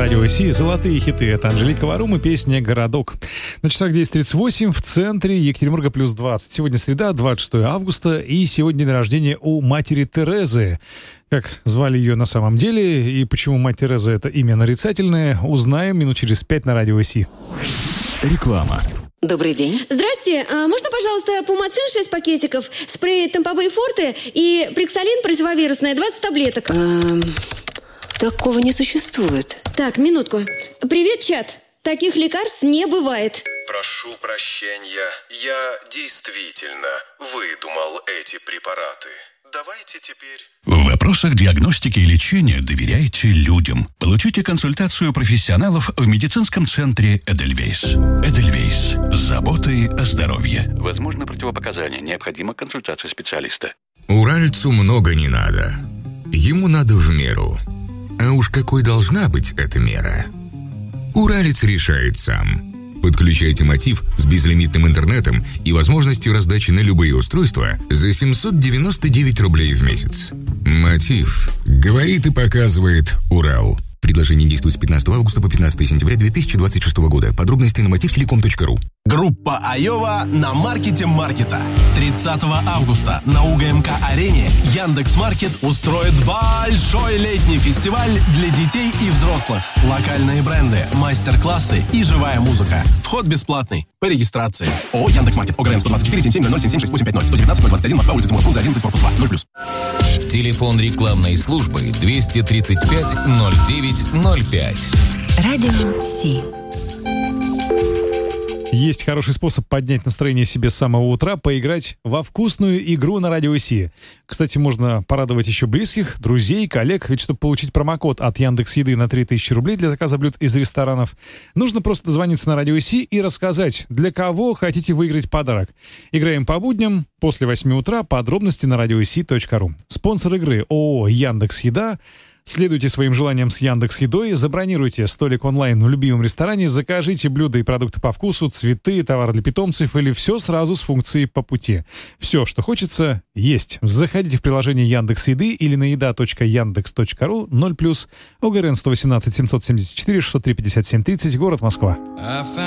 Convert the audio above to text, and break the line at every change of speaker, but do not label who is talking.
Радио Си. Золотые хиты. Это Анжелика Варум и песня «Городок». На часах 10:38 в центре Екатеринбурга плюс 20. Сегодня среда, 26 августа, и сегодня день рождения у матери Терезы. Как звали ее на самом деле и почему мать Тереза — это имя нарицательное, узнаем минут через 5 на Радио Си.
Реклама.
Добрый день.
Здрасте, можно, пожалуйста, Пумацин 6 пакетиков, спрей Тампобей Форте и Приксалин противовирусное 20 таблеток?
Такого не существует.
Так, минутку. Привет, чат. Таких лекарств не бывает.
Прошу прощения, я действительно выдумал эти препараты. Давайте теперь...
В вопросах диагностики и лечения доверяйте людям. Получите консультацию профессионалов в медицинском центре «Эдельвейс». «Эдельвейс» с заботой о здоровье. Возможно противопоказания. Необходима консультация специалиста.
Уральцу много не надо. Ему надо в меру. А уж какой должна быть эта мера? Уралец решает сам. Подключайте Мотив с безлимитным интернетом и возможностью раздачи на любые устройства за 799 рублей в месяц. Мотив. Говорит и показывает Урал. Предложение действует с 15 августа по 15 сентября 2026 года. Подробности на motivtelecom.ru.
Группа Айова на маркете маркета. 30 августа на УГМК-арене Яндекс.Маркет устроит большой летний фестиваль для детей и взрослых. Локальные бренды, мастер-классы и живая музыка. Вход бесплатный. По регистрации. ООО Яндекс.Маркет. ОГРН 124 77 00 77 685 119 021 Москва, улица Тимура Фрунзе, 11, корпус 2, 0+.
Телефон рекламной службы 235 09 05.
Радио Си.
Есть хороший способ поднять настроение себе с самого утра — поиграть во вкусную игру на Радио Си. Кстати, можно порадовать еще близких, друзей, коллег, ведь чтобы получить промокод от Яндекс.Еды на 3000 рублей для заказа блюд из ресторанов, нужно просто дозвониться на Радио Си и рассказать, для кого хотите выиграть подарок. Играем по будням после 8 утра, подробности на radiosi.ru. Спонсор игры ООО «Яндекс.Еда». Следуйте своим желаниям с Яндекс.Едой, забронируйте столик онлайн в любимом ресторане, закажите блюда и продукты по вкусу, цветы, товары для питомцев или все сразу с функцией по пути. Все, что хочется, есть. Заходите в приложение Яндекс.Еды или на еда.яндекс.ру, 0+, ОГРН 118 774 603 57 30, город Москва.